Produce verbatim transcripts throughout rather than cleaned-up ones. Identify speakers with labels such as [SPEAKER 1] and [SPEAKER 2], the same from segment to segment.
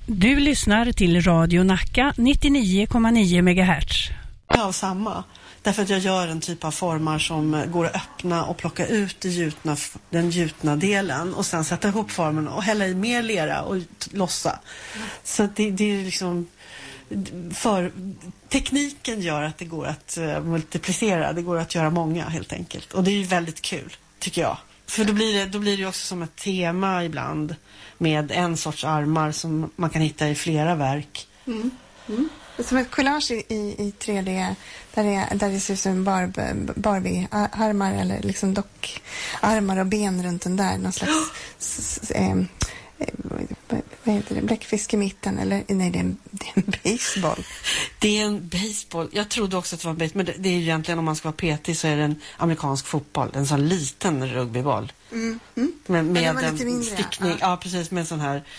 [SPEAKER 1] Du lyssnar till Radio Nacka nittionio komma nio megahertz.
[SPEAKER 2] Ja, samma. Därför att jag gör en typ av formar som går att öppna och plocka ut det gjutna, den gjutna delen och sen sätta ihop formen och hälla i mer lera och lossa. Så det, det är liksom för tekniken gör att det går att uh, multiplicera, det går att göra många helt enkelt. Och det är ju väldigt kul, tycker jag. För då blir det, då blir det också som ett tema ibland med en sorts armar som man kan hitta i flera verk.
[SPEAKER 3] Mm. Mm. Som ett collage i, i tre D där det, där det ser ut som barb, Barbie-armar eller liksom dockarmar och ben runt den där. Någon slags s, s, eh, vad heter det? Bläckfisk i mitten eller nej, det är en, det är en baseball.
[SPEAKER 2] Det är en baseball. Jag trodde också att det var en baseball, men det, det är ju egentligen, om man ska vara petig, så är det en amerikansk fotboll, en sån liten rugbyboll.
[SPEAKER 3] Mm. Mm.
[SPEAKER 2] Med, med
[SPEAKER 3] en
[SPEAKER 2] stickning, ja.
[SPEAKER 3] ja
[SPEAKER 2] precis, med en sån här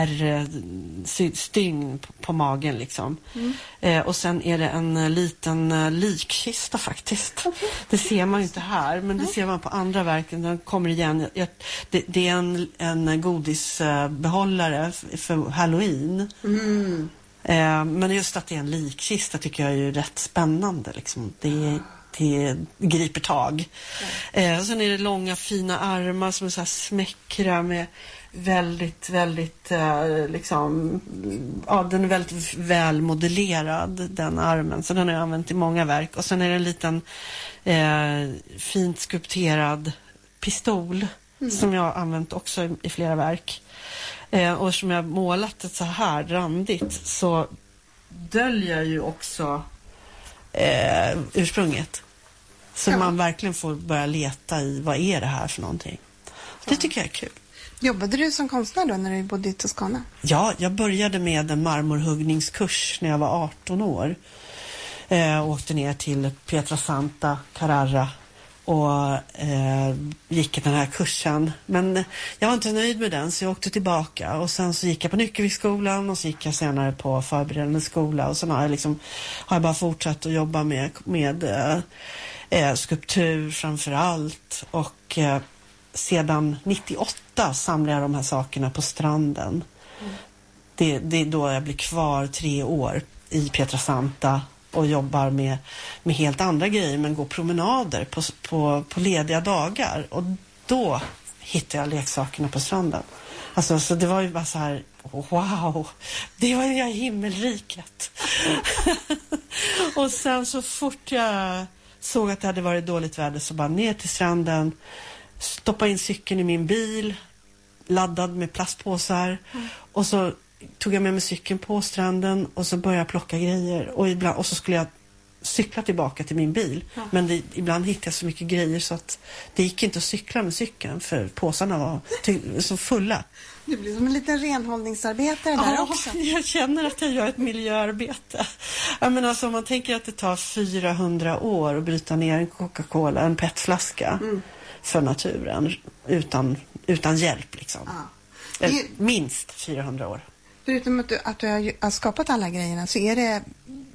[SPEAKER 2] R-stygn på, på magen liksom.
[SPEAKER 3] Mm.
[SPEAKER 2] Eh, och sen är det en liten uh, likkista faktiskt. Okay. Det ser man ju inte här, men det mm. ser man på andra verken. Den kommer igen. Jag, det, det är en, en godisbehållare uh, för Halloween.
[SPEAKER 3] Mm.
[SPEAKER 2] Eh, men just att det är en likkista tycker jag är ju rätt spännande liksom. Det är det griper tag. Mm. Eh, och sen är det långa fina armar som är så här smäckra med väldigt, väldigt eh, liksom, ja, den är väldigt väl modellerad, den armen. Så den har jag använt i många verk. Och sen är det en liten eh, fint skulpterad pistol mm. som jag har använt också i, i flera verk. Eh, och som jag har målat det så här randigt så döljer ju också eh, ursprunget. Så ja. Man verkligen får börja leta i vad är det här för någonting. Det ja. Tycker jag är kul.
[SPEAKER 3] Jobbade du som konstnär då när du bodde i Toscana?
[SPEAKER 2] Ja, jag började med en marmorhuggningskurs när jag var arton år. Eh, åkte ner till Pietrasanta, Carrara och eh, gick den här kursen. Men jag var inte nöjd med den så jag åkte tillbaka. Och sen så gick jag på Nyckelviksskolan och så gick jag senare på förberedande skola. Och sen har jag, liksom, har jag bara fortsatt att jobba med, med eh, eh, skulptur framför allt. Och eh, sedan nittioåtta samlar jag de här sakerna på stranden. Mm. Det, det är då jag blir kvar tre år i Pietrasanta och jobbar med, med helt andra grejer, men går promenader på, på, på lediga dagar. Och då hittar jag leksakerna på stranden. Alltså, så det var ju bara så här, wow, det var ju himmelriket. Och sen så fort jag såg att det hade varit dåligt väder så bara ner till stranden, stoppa in cykeln i min bil, laddad med plastpåsar. Mm. Och så tog jag med mig cykeln på stranden och så började jag plocka grejer. Och, ibland, och så skulle jag cykla tillbaka till min bil. Ja. Men det, ibland hittade jag så mycket grejer så att det gick inte att cykla med cykeln för påsarna var ty- så fulla.
[SPEAKER 3] Du blir som en liten renhållningsarbetare där
[SPEAKER 2] ja,
[SPEAKER 3] också.
[SPEAKER 2] Jag känner att jag gör ett miljöarbete. Jag menar, alltså, om man tänker att det tar fyrahundra år att bryta ner en Coca-Cola, en petflaska mm. för naturen utan, utan hjälp liksom. Ja. Det... Minst fyrahundra år.
[SPEAKER 3] Förutom att du, att du har skapat alla grejerna så är det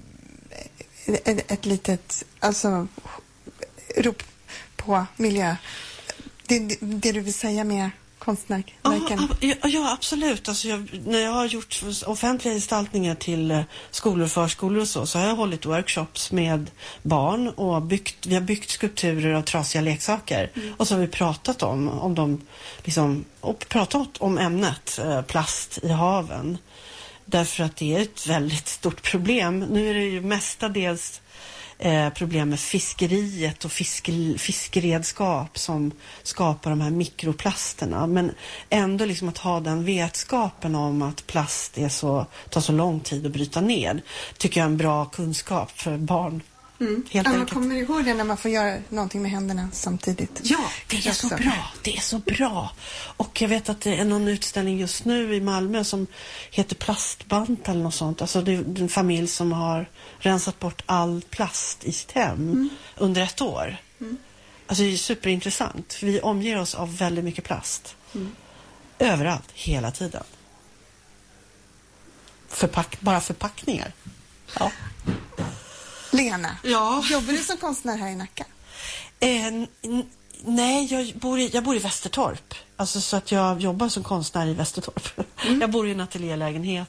[SPEAKER 3] ett, ett litet alltså, rop på miljö. Det, det, det du vill säga med konstnärverken?
[SPEAKER 2] Ja, ja, absolut. Alltså jag, när jag har gjort offentliga gestaltningar till skolor och förskolor och så, så har jag hållit workshops med barn och byggt, vi har byggt skulpturer av trasiga leksaker. Mm. Och så har vi pratat om, om dem, liksom, och pratat om ämnet eh, plast i haven. Därför att det är ett väldigt stort problem. Nu är det ju mestadels eh, problem med fiskeriet och fiske, fiskeredskap som skapar de här mikroplasterna. Men ändå liksom att ha den vetskapen om att plast är så, tar så lång tid att bryta ner tycker jag är en bra kunskap för barn.
[SPEAKER 3] Mm. Helt ja, man kommer ihåg det när man får göra någonting med händerna samtidigt.
[SPEAKER 2] Ja, det är så bra. Det är så bra. Och jag vet att det är någon utställning just nu i Malmö som heter Plastbant eller något sånt. Alltså det är en familj som har rensat bort all plast i sitt hem mm. under ett år. Mm. Alltså det är superintressant. För vi omger oss av väldigt mycket plast. Mm. Överallt, hela tiden. Förpack- bara förpackningar. Ja.
[SPEAKER 3] Lena,
[SPEAKER 2] ja.
[SPEAKER 3] Jobbar du som konstnär här i Nacka?
[SPEAKER 2] Eh, n- nej, jag bor, i, jag bor i Västertorp. Alltså så att jag jobbar som konstnär i Västertorp. Mm. Jag bor i en ateljélägenhet